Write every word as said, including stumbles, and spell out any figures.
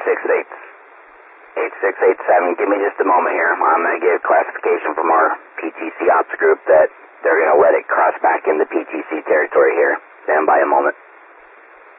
six eight. eight six eight seven, give me just a moment here. I'm going to get classification